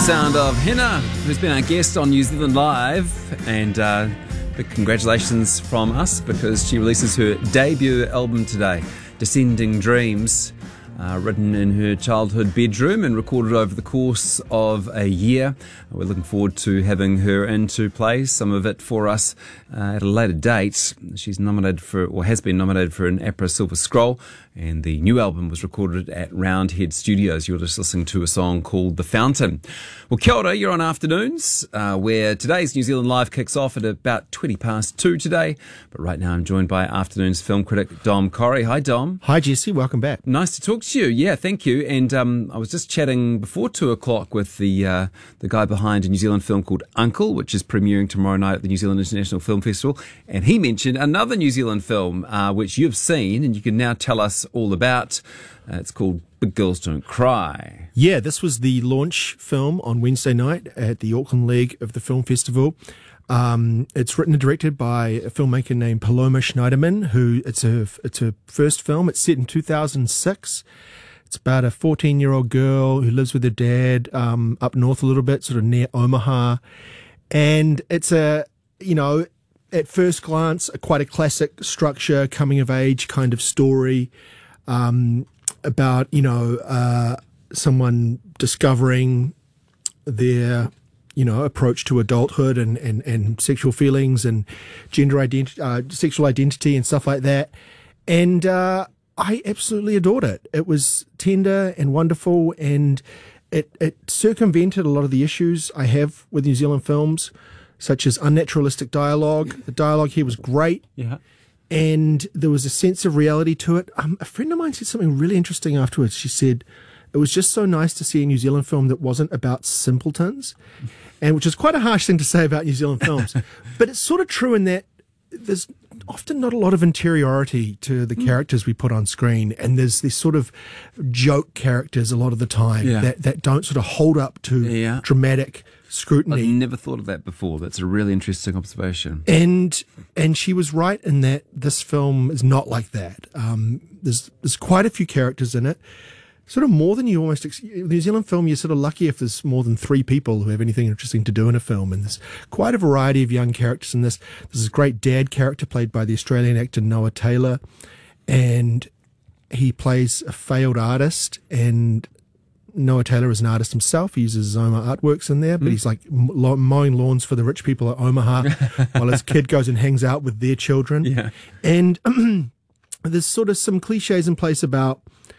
sound of Henna, who's been our guest on New Zealand Live, and big congratulations from us because she releases her debut album today, Descending Dreams, written in her childhood bedroom and recorded over the course of a year. We're looking forward to having her in to play some of it for us at a later date. She's nominated for, or has been nominated for, an APRA Silver Scroll, and the new album was recorded at Roundhead Studios. You're just listening to a song called The Fountain. Well, kia ora, you're on Afternoons, where today's New Zealand Live kicks off at about 2 today. But right now I'm joined by Afternoons film critic Dom Corrie. Hi, Dom. Hi, Jesse. Welcome back. Nice to talk to you. Yeah, thank you. And I was just chatting before 2 o'clock with the guy behind a New Zealand film called Uncle, which is premiering tomorrow night at the New Zealand International Film Festival. And he mentioned another New Zealand film, which you've seen and you can now tell us all about. It's called Big Girls Don't Cry. Yeah, this was the launch film on Wednesday night at the Auckland leg of the film festival. It's written and directed by a filmmaker named Paloma Schneiderman, who it's her first film. It's set in 2006. It's about a 14-year-old girl who lives with her dad up north a little bit, sort of near Omaha. And it's at first glance, quite a classic structure, coming of age kind of story about, someone discovering their, approach to adulthood and sexual feelings and gender identity, sexual identity and stuff like that. And I absolutely adored it. It was tender and wonderful, and it circumvented a lot of the issues I have with New Zealand films, such as unnaturalistic dialogue. The dialogue here was great. Yeah. And there was a sense of reality to it. A friend of mine said something really interesting afterwards. She said, it was just so nice to see a New Zealand film that wasn't about simpletons, and which is quite a harsh thing to say about New Zealand films. But it's sort of true in that there's often not a lot of interiority to the characters we put on screen, and there's these sort of joke characters a lot of the time that don't sort of hold up to dramatic scrutiny. I've never thought of that before. That's a really interesting observation. And she was right in that this film is not like that. There's quite a few characters in it. Sort of more than you almost... New Zealand film, you're sort of lucky if there's more than 3 people who have anything interesting to do in a film. And there's quite a variety of young characters in this. There's this great dad character played by the Australian actor Noah Taylor. And he plays a failed artist. And Noah Taylor is an artist himself. He uses his own artworks in there. But he's like mowing lawns for the rich people at Omaha while his kid goes and hangs out with their children. Yeah. And there's sort of some cliches in place about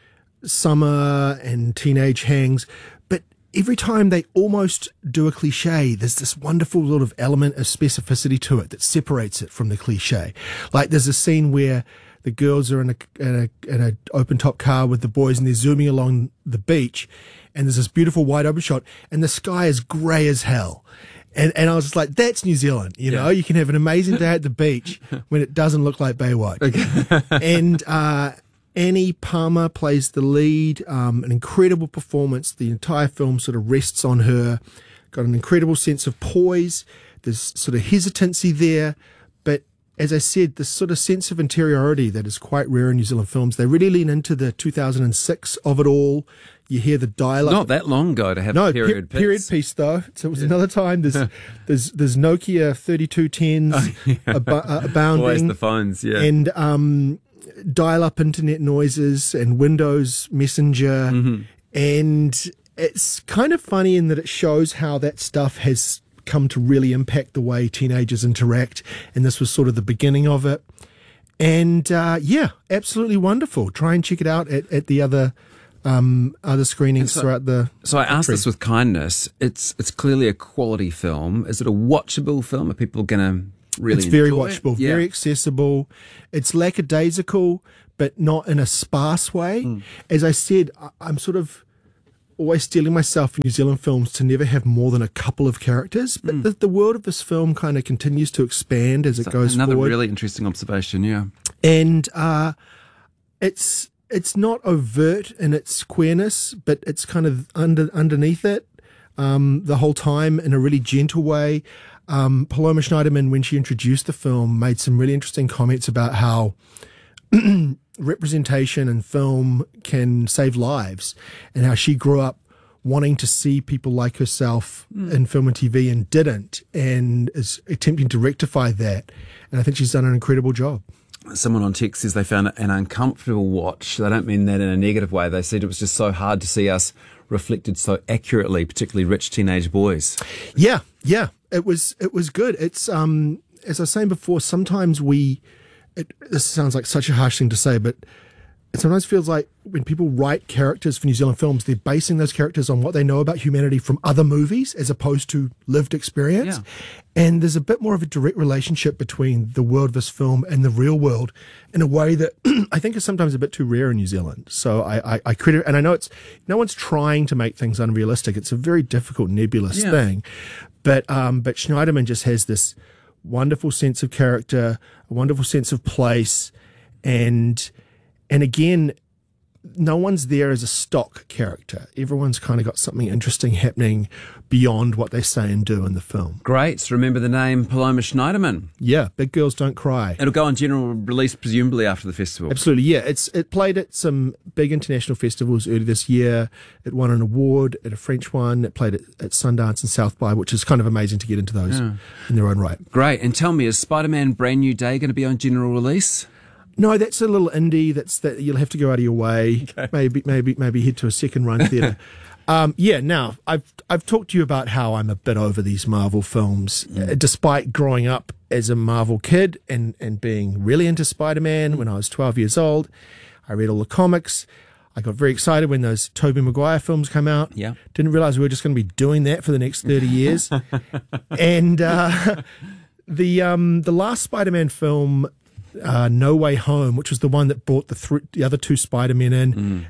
summer and teenage hangs, but every time they almost do a cliche, there's this wonderful sort of element of specificity to it that separates it from the cliche. Like there's a scene where the girls are in a open top car with the boys and they're zooming along the beach, and there's this beautiful wide open shot and the sky is grey as hell. And I was just like, that's New Zealand, you know, you can have an amazing day at the beach when it doesn't look like Baywatch. Okay. And Annie Palmer plays the lead, an incredible performance. The entire film sort of rests on her. Got an incredible sense of poise. There's sort of hesitancy there. But as I said, this sort of sense of interiority that is quite rare in New Zealand films. They really lean into the 2006 of it all. You hear the dialogue. Not that long ago to have period piece. Period piece, though. So it was another time. There's Nokia 3210s abounding. Always the phones, yeah. And dial-up internet noises and Windows Messenger. Mm-hmm. And it's kind of funny in that it shows how that stuff has come to really impact the way teenagers interact. And this was sort of the beginning of it. And absolutely wonderful. Try and check it out at the other screenings throughout the... So I asked this with kindness. It's clearly a quality film. Is it a watchable film? Are people going to really It's very enjoy watchable, it? Yeah. very accessible. It's lackadaisical, but not in a sparse way. As I said, I'm sort of always steeling myself in New Zealand films to never have more than a couple of characters. But the world of this film kind of continues to expand as it goes another forward. Another really interesting observation, yeah. And it's not overt in its queerness, but it's kind of underneath it the whole time in a really gentle way. Paloma Schneiderman, when she introduced the film, made some really interesting comments about how representation in film can save lives, and how she grew up wanting to see people like herself in film and TV and didn't, and is attempting to rectify that. And I think she's done an incredible job. Someone on text says they found it an uncomfortable watch. They don't mean that in a negative way. They said it was just so hard to see us reflected so accurately, particularly rich teenage boys. Yeah, it was good. It's as I was saying before, sometimes this sounds like such a harsh thing to say, but it sometimes feels like when people write characters for New Zealand films, they're basing those characters on what they know about humanity from other movies as opposed to lived experience. Yeah. And there's a bit more of a direct relationship between the world of this film and the real world in a way that I think is sometimes a bit too rare in New Zealand. So I credit, and I know no one's trying to make things unrealistic. It's a very difficult, nebulous thing. But Schneiderman just has this wonderful sense of character, a wonderful sense of place, and again, no one's there as a stock character. Everyone's kind of got something interesting happening beyond what they say and do in the film. Great. Remember the name Paloma Schneiderman. Yeah, Big Girls Don't Cry. It'll go on general release presumably after the festival. Absolutely, yeah. It played at some big international festivals early this year. It won an award at a French one. It played at Sundance and South by, which is kind of amazing to get into those in their own right. Great. And tell me, is Spider-Man Brand New Day going to be on general release? No, that's a little indie. That you'll have to go out of your way. Okay. Maybe head to a second run theatre. Now I've talked to you about how I'm a bit over these Marvel films, despite growing up as a Marvel kid and being really into Spider-Man when I was 12 years old. I read all the comics. I got very excited when those Tobey Maguire films came out. Yeah, didn't realize we were just going to be doing that for the next 30 years. And the last Spider-Man film, No Way Home, which was the one that brought the other two Spider-Men in.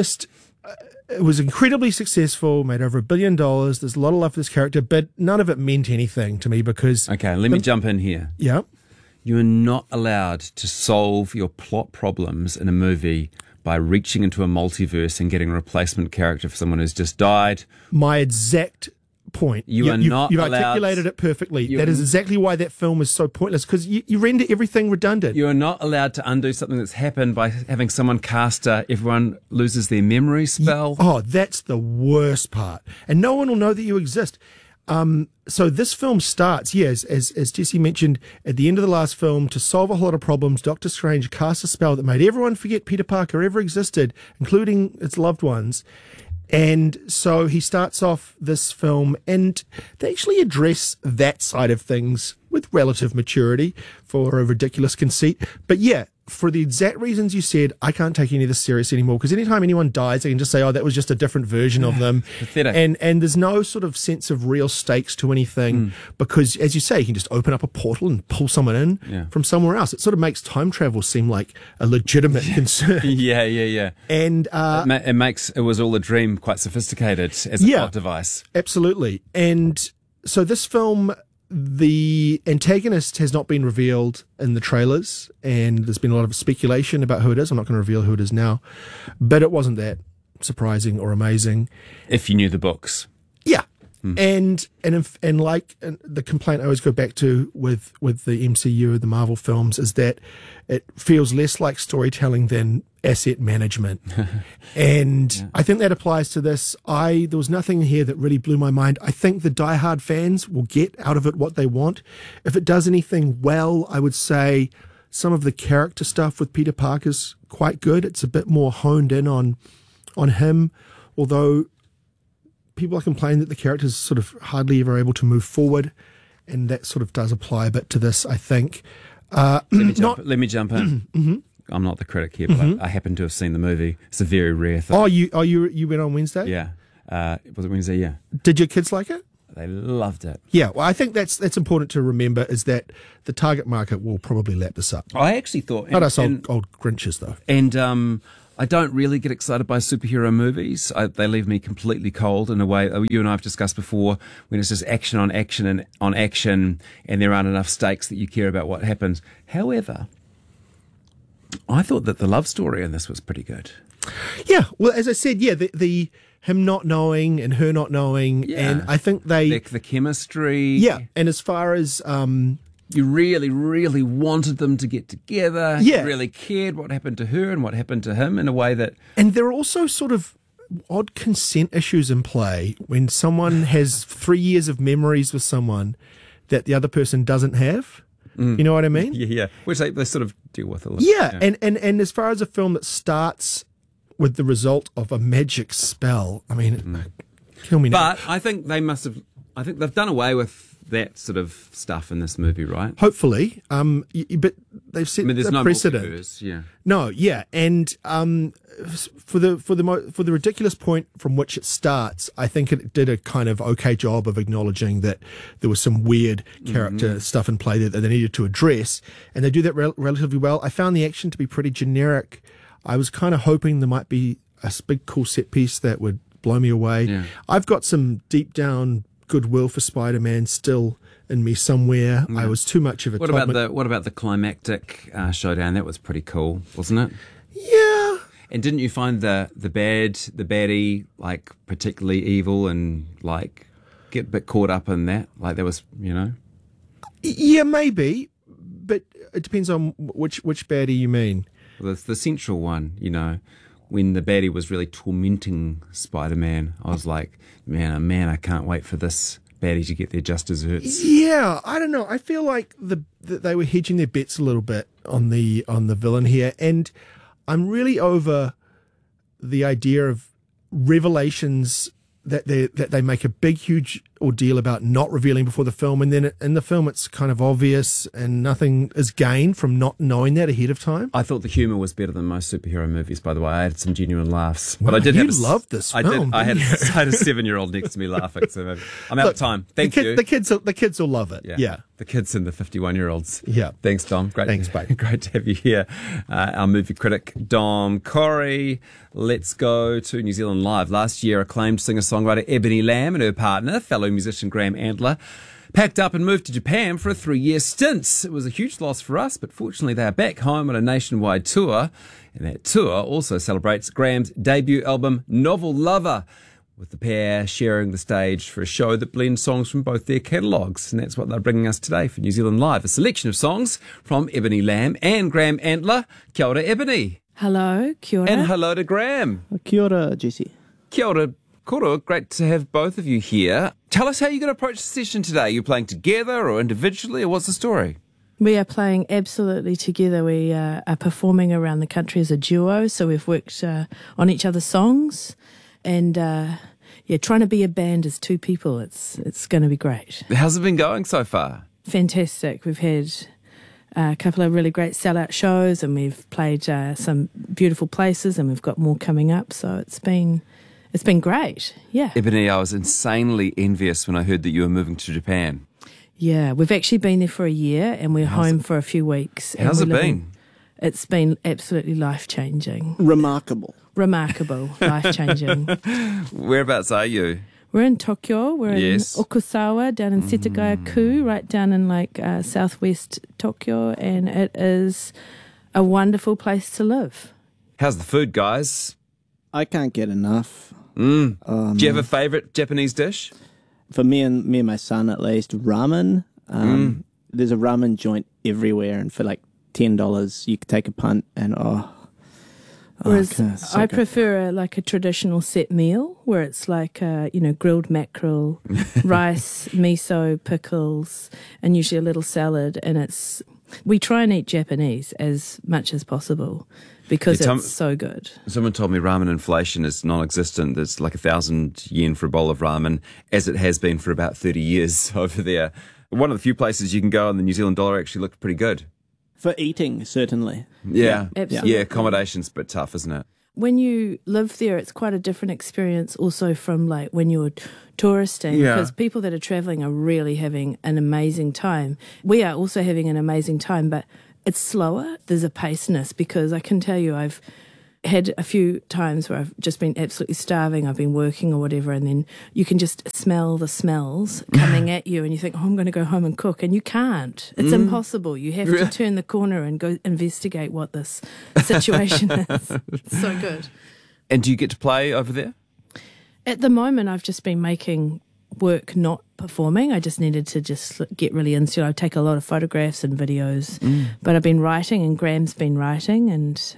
It was incredibly successful, made over $1 billion. There's a lot of love for this character, but none of it meant anything to me because... Okay, let me jump in here. Yeah. You are not allowed to solve your plot problems in a movie by reaching into a multiverse and getting a replacement character for someone who's just died. My exact point. You've articulated it perfectly. That is exactly why that film is so pointless, because you render everything redundant. You are not allowed to undo something that's happened by having someone cast everyone loses their memory spell. That's the worst part. And no one will know that you exist. So this film starts, as Jesse mentioned, at the end of the last film, to solve a whole lot of problems, Doctor Strange cast a spell that made everyone forget Peter Parker ever existed, including its loved ones. And so he starts off this film, and they actually address that side of things with relative maturity for a ridiculous conceit. But yeah, for the exact reasons you said, I can't take any of this serious anymore, because anytime anyone dies, they can just say, that was just a different version of them. Pathetic. And there's no sort of sense of real stakes to anything, because, as you say, you can just open up a portal and pull someone in from somewhere else. It sort of makes time travel seem like a legitimate concern. Yeah. And it makes It Was All a Dream quite sophisticated as a plot device. Absolutely. And so this film, the antagonist has not been revealed in the trailers, and there's been a lot of speculation about who it is. I'm not going to reveal who it is now, but it wasn't that surprising or amazing. If you knew the books. Yeah. And the complaint I always go back to with the MCU, the Marvel films, is that it feels less like storytelling than asset management. And I think that applies to this. There was nothing here that really blew my mind. I think the diehard fans will get out of it what they want. If it does anything well, I would say some of the character stuff with Peter Parker's quite good. It's a bit more honed in on him, although people are complaining that the character's sort of hardly ever able to move forward, and that sort of does apply a bit to this, I think. Let me jump in. I'm not the critic here, but I happen to have seen the movie. It's a very rare thing. You went on Wednesday? Yeah. Was it Wednesday? Yeah. Did your kids like it? They loved it. Yeah, well, I think that's important to remember, is that the target market will probably lap this up. I actually thought... Not us old Grinches, though. And I don't really get excited by superhero movies. They leave me completely cold in a way you and I have discussed before, when it's just action on action and there aren't enough stakes that you care about what happens. However, I thought that the love story in this was pretty good. Yeah, well, as I said, the him not knowing and her not knowing, and I think the chemistry. Yeah, and as far as you really, really wanted them to get together. Yeah. You really cared what happened to her and what happened to him in a way that... And they're also sort of odd consent issues in play when someone has 3 years of memories with someone that the other person doesn't have. You know what I mean? Yeah. Which they sort of deal with a little. Yeah. And as far as a film that starts with the result of a magic spell, I mean, kill me now. But I think they've done away with that sort of stuff in this movie, right? Hopefully, but they've set there's a no precedent. multiverse, yeah. No, yeah, and for the ridiculous point from which it starts, I think it did a kind of okay job of acknowledging that there was some weird character stuff in play that they needed to address, and they do that relatively well. I found the action to be pretty generic. I was kind of hoping there might be a big cool set piece that would blow me away. Yeah. I've got some deep down goodwill for Spider-Man still in me somewhere. I was too much of a What about the climactic showdown? That was pretty cool, wasn't it? Yeah. And didn't you find the baddie like particularly evil and like get a bit caught up in that? Like there was, Yeah, maybe, but it depends on which baddie you mean. the central one, when the baddie was really tormenting Spider-Man. I was like, man, I can't wait for this baddie to get their just desserts. Yeah, I don't know. I feel like that they were hedging their bets a little bit on the villain here, and I'm really over the idea of revelations that they make a big, huge ordeal about not revealing before the film, and then in the film it's kind of obvious and nothing is gained from not knowing that ahead of time. I thought the humour was better than most superhero movies, by the way. I had some genuine laughs. Wow, But I did you have loved this film. I had a 7-year-old next to me laughing, so maybe I'm out of time. Thank you. The kids will love it. Yeah. The kids and the 51-year-olds. Yeah. Thanks, Dom. Thanks, mate. Great to have you here. Our movie critic, Dom Corey. Let's go to New Zealand Live. Last year, acclaimed singer-songwriter Ebony Lamb and her partner, fellow musician Graham Antler, packed up and moved to Japan for a 3-year stint. It was a huge loss for us, but fortunately they are back home on a nationwide tour. And that tour also celebrates Graham's debut album, Novel Lover, with the pair sharing the stage for a show that blends songs from both their catalogues. And that's what they're bringing us today for New Zealand Live, a selection of songs from Ebony Lamb and Graham Antler. Kia ora, Ebony. Hello, kia ora. And hello to Graham. Kia ora, Jesse. Kia ora, koro. Great to have both of you here. Tell us how you're going to approach the session today. Are you playing together or individually, or what's the story? We are playing absolutely together. We are performing around the country as a duo, so we've worked on each other's songs. And trying to be a band as two people, it's going to be great. How's it been going so far? Fantastic. We've had a couple of really great sellout shows, and we've played some beautiful places, and we've got more coming up. So it's been great. Yeah. Ebony, I was insanely envious when I heard that you were moving to Japan. Yeah, we've actually been there for a year, and we're home for a few weeks. How's it been? It's been absolutely life-changing. Remarkable, life-changing. Whereabouts are you? We're in Tokyo. We're in Okusawa, down in Setagaya-ku, right down in southwest Tokyo, and it is a wonderful place to live. How's the food, guys? I can't get enough. Do you have a favourite Japanese dish? For me and my son, at least, ramen. There's a ramen joint everywhere, and for like $10, you could take a punt, and Whereas so I good. prefer a traditional set meal where it's grilled mackerel, rice, miso, pickles, and usually a little salad. And we try and eat Japanese as much as possible because it's so good. Someone told me ramen inflation is non-existent. There's like 1,000 yen for a bowl of ramen, as it has been for about 30 years over there. One of the few places you can go and the New Zealand dollar actually looked pretty good. For eating, certainly. Yeah. Absolutely. Yeah, accommodation's a bit tough, isn't it? When you live there, it's quite a different experience also from when you're touristing, because people that are travelling are really having an amazing time. We are also having an amazing time, but it's slower. There's a paceness, because I can tell you I've had a few times where I've just been absolutely starving. I've been working or whatever, and then you can just smell the smells coming at you, and you think, I'm going to go home and cook, and you can't. It's impossible. You have to turn the corner and go investigate what this situation is. It's so good. And do you get to play over there? At the moment, I've just been making work, not performing. I just needed to just get really into it. I take a lot of photographs and videos, but I've been writing, and Graham's been writing, and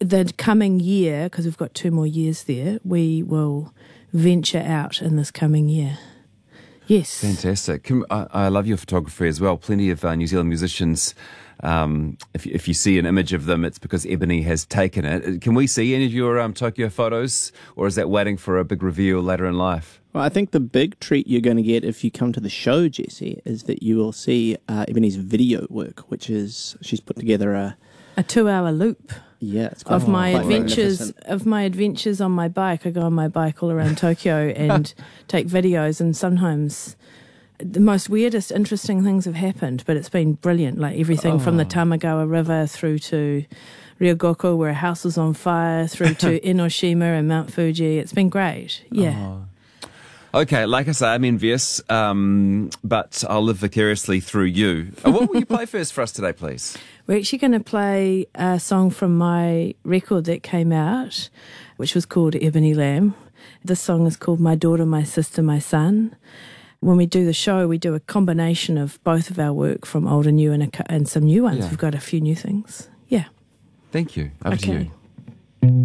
the coming year, because we've got 2 more years there, we will venture out in this coming year. Yes. Fantastic. I love your photography as well. Plenty of New Zealand musicians, if you see an image of them, it's because Ebony has taken it. Can we see any of your Tokyo photos, or is that waiting for a big reveal later in life? Well, I think the big treat you're going to get if you come to the show, Jesse, is that you will see Ebony's video work, which is she's put together a 2-hour loop. Yeah, it's of my adventures on my bike. I go on my bike all around Tokyo and take videos, and sometimes the most weirdest, interesting things have happened, but it's been brilliant. Like everything from the Tamagawa River through to Ryogoku, where a house was on fire, through to Enoshima and Mount Fuji. It's been great. Yeah. Oh. Okay, like I say, I'm envious, but I'll live vicariously through you. What will you play first for us today, please? We're actually going to play a song from my record that came out, which was called Ebony Lamb. This song is called My Daughter, My Sister, My Son. When we do the show, we do a combination of both of our work from old and new and some new ones. Yeah. We've got a few new things. Yeah. Thank you. Over to you.